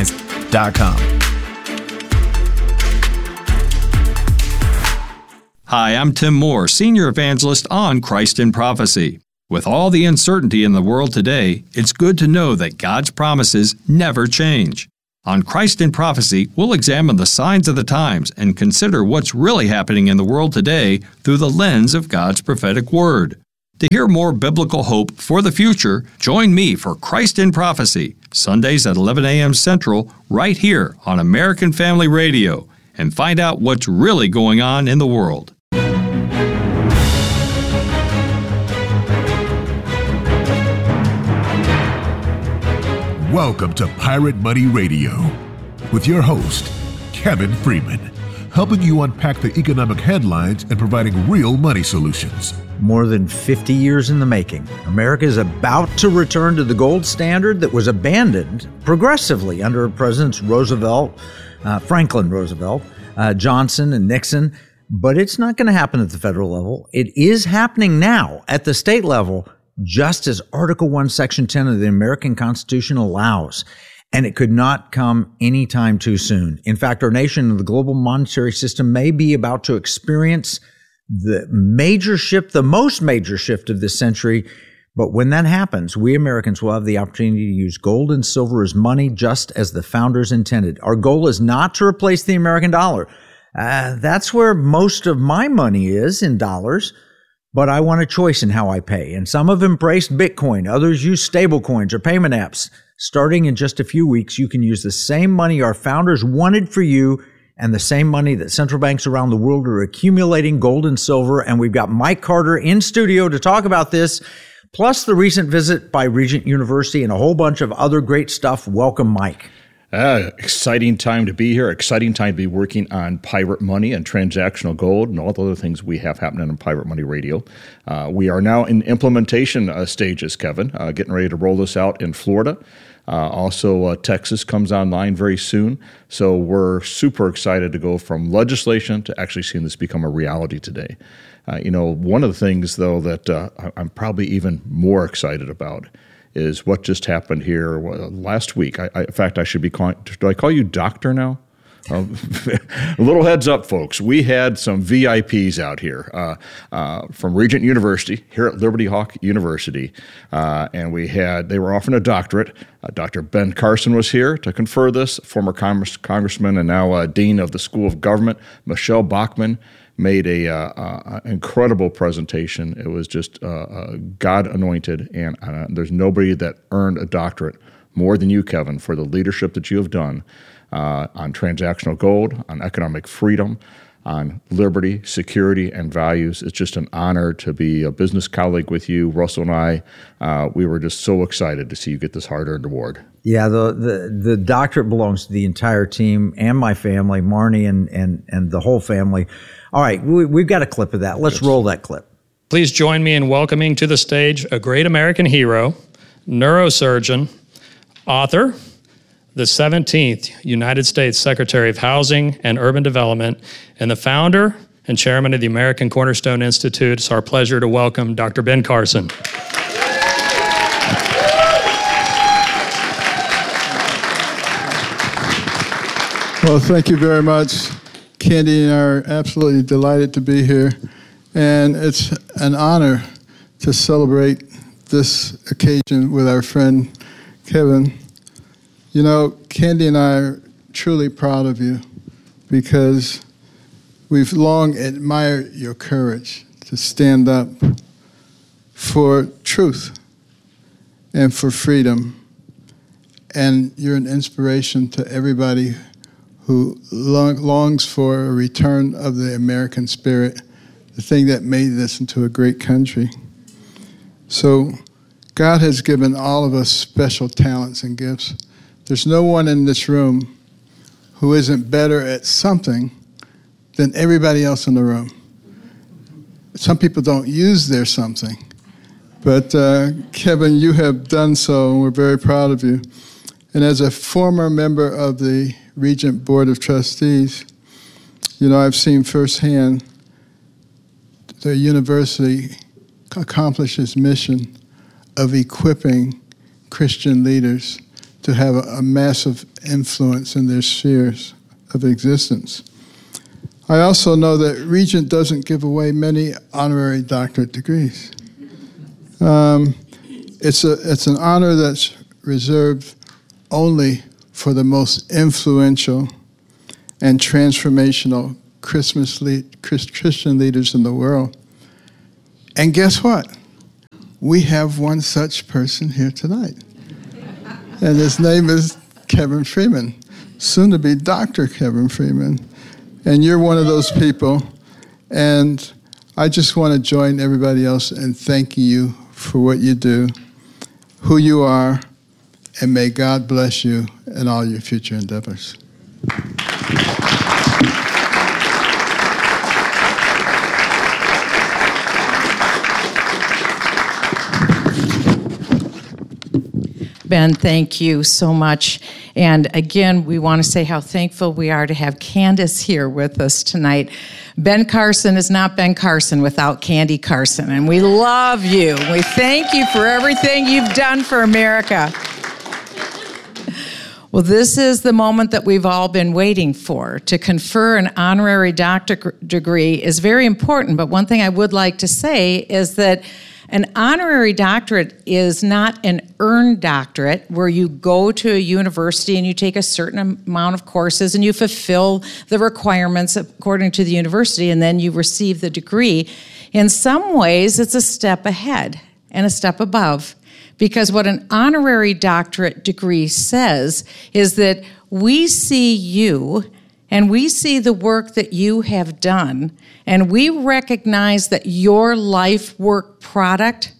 dot com. Hi, I'm Tim Moore, Senior Evangelist on Christ in Prophecy. With all the uncertainty in the world today, it's good to know that God's promises never change. On Christ in Prophecy, we'll examine the signs of the times and consider what's really happening in the world today through the lens of God's prophetic word. To hear more biblical hope for the future, join me for Christ in Prophecy, Sundays at eleven a.m. Central, right here on American Family Radio, and find out what's really going on in the world. Welcome to Pirate Money Radio with your host, Kevin Freeman, helping you unpack the economic headlines and providing real money solutions. More than fifty years in the making, America is about to return to the gold standard that was abandoned progressively under Presidents Roosevelt, uh, Franklin Roosevelt, uh, Johnson, and Nixon. But it's not going to happen at the federal level. It is happening now at the state level, just as Article one, Section ten of the American Constitution allows. And it could not come any time too soon. In fact, our nation and the global monetary system may be about to experience the major shift, the most major shift of this century. But when that happens, we Americans will have the opportunity to use gold and silver as money just as the founders intended. Our goal is not to replace the American dollar. Uh, that's where most of my money is, in dollars. But I want a choice in how I pay. And some have embraced Bitcoin. Others use stable coins or payment apps. Starting in just a few weeks, you can use the same money our founders wanted for you and the same money that central banks around the world are accumulating, gold and silver. And we've got Mike Carter in studio to talk about this, plus the recent visit by Regent University and a whole bunch of other great stuff. Welcome, Mike. Uh, exciting time to be here. Exciting time to be working on pirate money and transactional gold and all the other things we have happening on Pirate Money Radio. Uh, we are now in implementation uh, stages, Kevin, uh, getting ready to roll this out in Florida. Uh, also, uh, Texas comes online very soon. So we're super excited to go from legislation to actually seeing this become a reality today. Uh, you know, one of the things, though, that uh, I'm probably even more excited about is what just happened here last week. I, I, in fact, I should be calling, do I call you doctor now? Um, a little heads up, folks. We had some V I Ps out here uh, uh, from Regent University here at Liberty Hawk University, uh, and we had they were offering a doctorate. Uh, Doctor Ben Carson was here to confer this. Former Congress, Congressman and now uh, Dean of the School of Government, Michelle Bachmann, made a uh, uh, incredible presentation. It was just uh, uh, God anointed, and uh, there's nobody that earned a doctorate more than you, Kevin, for the leadership that you have done uh, on transactional gold, on economic freedom, on liberty, security, and values. It's just an honor to be a business colleague with you. Russell and I, uh, we were just so excited to see you get this hard-earned award. Yeah, the, the, the doctorate belongs to the entire team and my family, Marnie and, and, and the whole family. All right, we, we've got a clip of that. Let's yes. roll that clip. Please join me in welcoming to the stage a great American hero, neurosurgeon, author, the seventeenth United States Secretary of Housing and Urban Development, and the founder and chairman of the American Cornerstone Institute. It's our pleasure to welcome Doctor Ben Carson. Well, thank you very much. Candy and I are absolutely delighted to be here, and it's an honor to celebrate this occasion with our friend Kevin. You know, Candy and I are truly proud of you because we've long admired your courage to stand up for truth and for freedom, and you're an inspiration to everybody who long, longs for a return of the American spirit, the thing that made this into a great country. So God has given all of us special talents and gifts. There's no one in this room who isn't better at something than everybody else in the room. Some people don't use their something, but uh, Kevin, you have done so, and we're very proud of you. And as a former member of the Regent Board of Trustees, you know, I've seen firsthand the university accomplish its mission of equipping Christian leaders to have a, a massive influence in their spheres of existence. I also know that Regent doesn't give away many honorary doctorate degrees. Um, it's a it's an honor that's reserved only for the most influential and transformational Christmas lead, Christian leaders in the world. And guess what? We have one such person here tonight. And his name is Kevin Freeman, soon to be Doctor Kevin Freeman. And you're one of those people. And I just want to join everybody else in thanking you for what you do, who you are, and may God bless you in all your future endeavors. Ben, thank you so much. And again, we want to say how thankful we are to have Candace here with us tonight. Ben Carson is not Ben Carson without Candy Carson, and we love you. We thank you for everything you've done for America. Well, this is the moment that we've all been waiting for. To confer an honorary doctorate degree is very important, but one thing I would like to say is that an honorary doctorate is not an earned doctorate where you go to a university and you take a certain amount of courses and you fulfill the requirements according to the university and then you receive the degree. In some ways, it's a step ahead and a step above, because what an honorary doctorate degree says is that we see you and we see the work that you have done, and we recognize that your life work product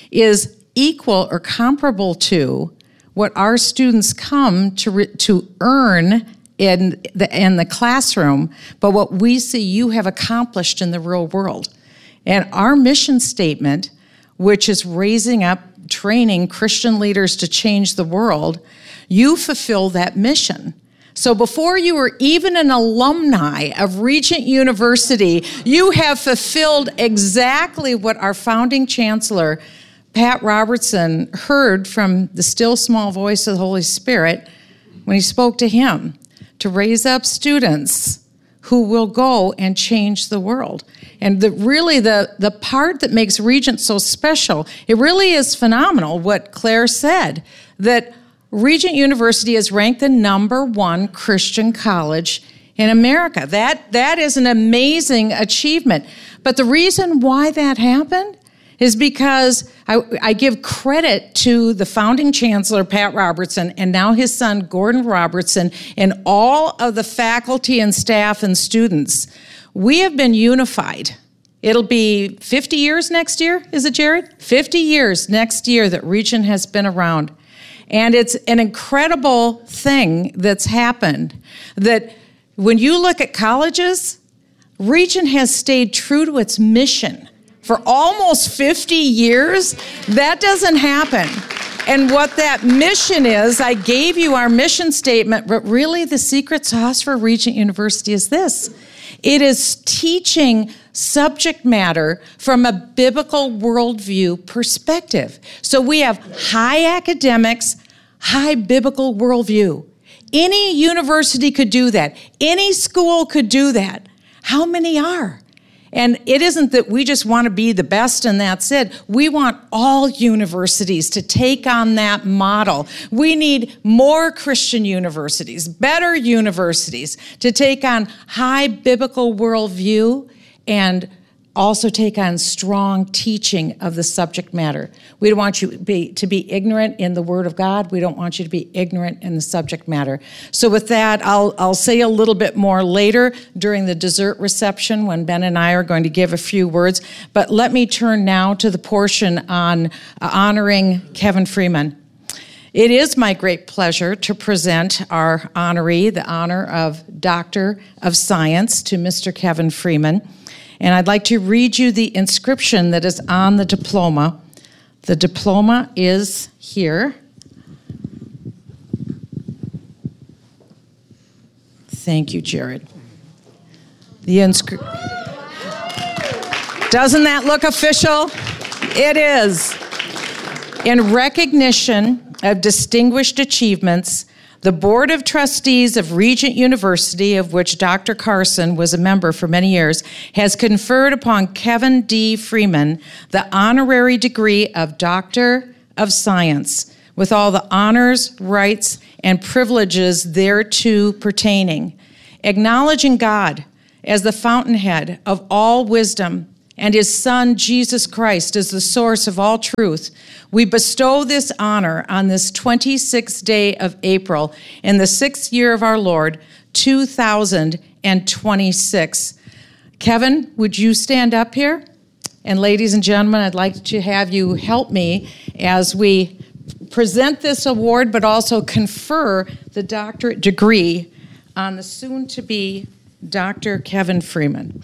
is equal or comparable to what our students come to re- to earn in the, in the classroom, but what we see you have accomplished in the real world. And our mission statement, which is raising up, training Christian leaders to change the world, you fulfill that mission. So before you were even an alumni of Regent University, you have fulfilled exactly what our founding chancellor, Pat Robertson, heard from the still small voice of the Holy Spirit when he spoke to him, to raise up students who will go and change the world. And the, really the, the part that makes Regent so special, it really is phenomenal what Claire said, that Regent University is ranked the number one Christian college in America. That, that is an amazing achievement. But the reason why that happened is because I, I give credit to the founding chancellor, Pat Robertson, and now his son, Gordon Robertson, and all of the faculty and staff and students. We have been unified. It'll be fifty years next year, is it, Jared? fifty years next year that Regent has been around. And it's an incredible thing that's happened, that when you look at colleges, Regent has stayed true to its mission for almost fifty years. That doesn't happen. And what that mission is, I gave you our mission statement, but really the secret sauce for Regent University is this. It is teaching subject matter from a biblical worldview perspective. So we have high academics, high biblical worldview. Any university could do that. Any school could do that. How many are? And it isn't that we just want to be the best and that's it. We want all universities to take on that model. We need more Christian universities, better universities to take on high biblical worldview and also take on strong teaching of the subject matter. We don't want you to be, to be ignorant in the Word of God. We don't want you to be ignorant in the subject matter. So with that, I'll, I'll say a little bit more later during the dessert reception when Ben and I are going to give a few words. But let me turn now to the portion on uh, honoring Kevin Freeman. It is my great pleasure to present our honoree, the honor of Doctor of Science, to Mister Kevin Freeman. And I'd like to read you the inscription that is on the diploma. The diploma is here. Thank you, Jared. The inscri- Doesn't that look official? It is. In recognition of distinguished achievements, the Board of Trustees of Regent University, of which Doctor Carson was a member for many years, has conferred upon Kevin D. Freeman the honorary degree of Doctor of Science, with all the honors, rights, and privileges thereto pertaining. Acknowledging God as the fountainhead of all wisdom and his Son, Jesus Christ, as the source of all truth, we bestow this honor on this twenty-sixth day of April in the sixth year of our Lord, two thousand twenty-six. Kevin, would you stand up here? And ladies and gentlemen, I'd like to have you help me as we present this award, but also confer the doctorate degree on the soon-to-be Doctor Kevin Freeman.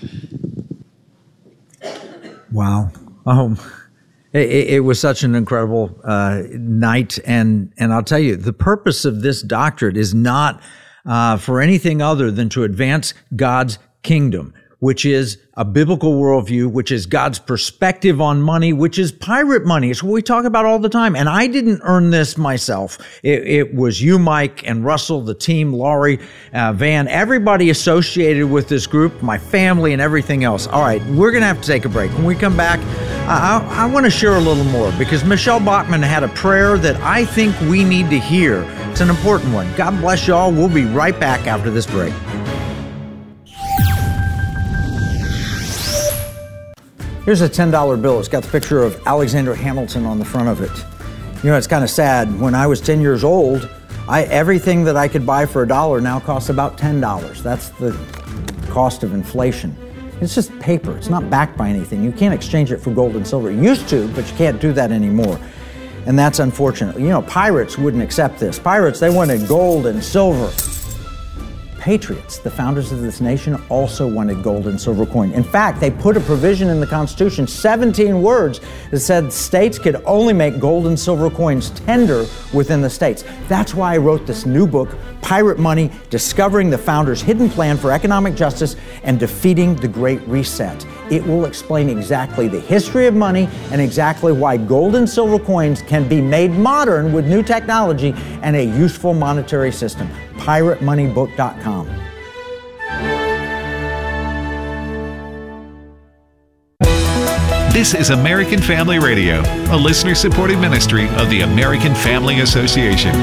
Wow. Um, it, it was such an incredible uh, night. And, and I'll tell you, the purpose of this doctorate is not uh, for anything other than to advance God's kingdom, which is a biblical worldview, which is God's perspective on money, which is pirate money. It's what we talk about all the time. And I didn't earn this myself. It, it was you, Mike, and Russell, the team, Laurie, uh, Van, everybody associated with this group, my family, and everything else. All right, we're going to have to take a break. When we come back, I, I, I want to share a little more because Michelle Bachmann had a prayer that I think we need to hear. It's an important one. God bless y'all. We'll be right back after this break. Here's a ten dollar bill. It's got the picture of Alexander Hamilton on the front of it. You know, it's kind of sad. When I was ten years old, I everything that I could buy for a dollar now costs about ten dollars. That's the cost of inflation. It's just paper. It's not backed by anything. You can't exchange it for gold and silver. You used to, but you can't do that anymore. And that's unfortunate. You know, pirates wouldn't accept this. Pirates, they wanted gold and silver. Patriots, the founders of this nation, also wanted gold and silver coin. In fact, they put a provision in the Constitution, seventeen words, that said states could only make gold and silver coins tender within the states. That's why I wrote this new book, Pirate Money, Discovering the Founders' Hidden Plan for Economic Justice and Defeating the Great Reset. It will explain exactly the history of money and exactly why gold and silver coins can be made modern with new technology and a useful monetary system. pirate money book dot com. This is American Family Radio, a listener-supported ministry of the American Family Association.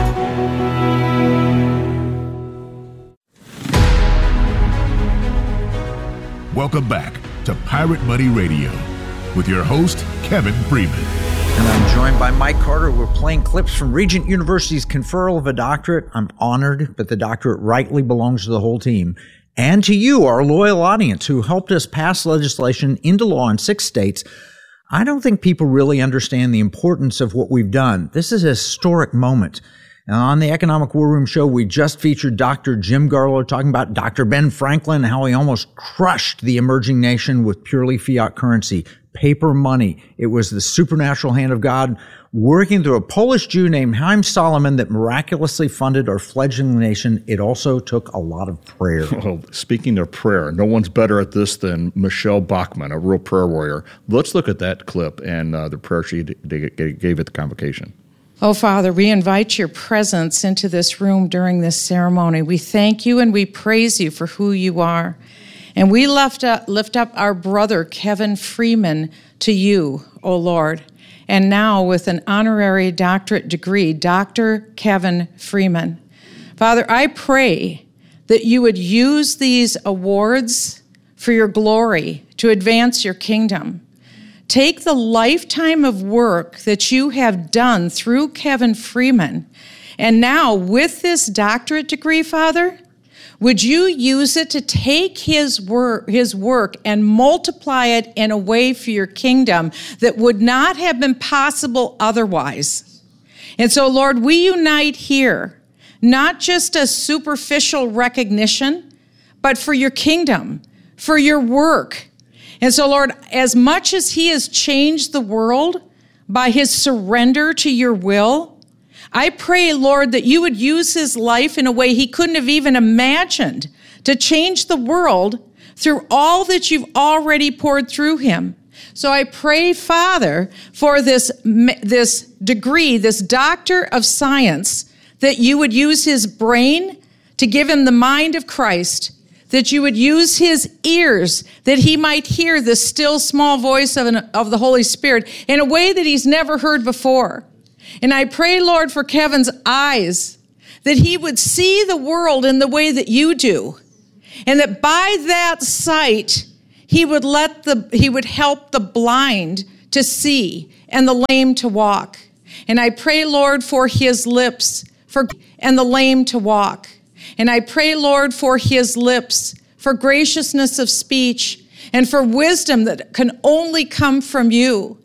Welcome back to Pirate Money Radio with your host, Kevin Freeman. And I'm joined by Mike Carter. We're playing clips from Regent University's conferral of a doctorate. I'm honored, but the doctorate rightly belongs to the whole team. And to you, our loyal audience, who helped us pass legislation into law in six states. I don't think people really understand the importance of what we've done. This is a historic moment. Now, on the Economic War Room show, we just featured Doctor Jim Garlow talking about Doctor Ben Franklin and how he almost crushed the emerging nation with purely fiat currency, paper money. It was the supernatural hand of God working through a Polish Jew named Haim Solomon that miraculously funded our fledgling nation. It also took a lot of prayer. Well, speaking of prayer, no one's better at this than Michelle Bachmann, a real prayer warrior. Let's look at that clip and uh, the prayer she d- d- gave at the convocation. Oh, Father, we invite your presence into this room during this ceremony. We thank you and we praise you for who you are. And we lift up, lift up our brother, Kevin Freeman, to you, O Lord. And now with an honorary doctorate degree, Doctor Kevin Freeman. Father, I pray that you would use these awards for your glory to advance your kingdom. Take the lifetime of work that you have done through Kevin Freeman, and now with this doctorate degree, Father, would you use it to take his work, his work and multiply it in a way for your kingdom that would not have been possible otherwise? And so, Lord, we unite here, not just a superficial recognition, but for your kingdom, for your work. And so, Lord, as much as he has changed the world by his surrender to your will, I pray, Lord, that you would use his life in a way he couldn't have even imagined to change the world through all that you've already poured through him. So I pray, Father, for this, this degree, this doctor of science, that you would use his brain to give him the mind of Christ, that you would use his ears, that he might hear the still small voice of, an, of the Holy Spirit in a way that he's never heard before. And I pray, Lord, for Kevin's eyes, that he would see the world in the way that you do, and that by that sight, he would let the he would help the blind to see and the lame to walk. And I pray, Lord, for his lips, for and the lame to walk. And I pray, Lord, for his lips, for graciousness of speech, and for wisdom that can only come from you.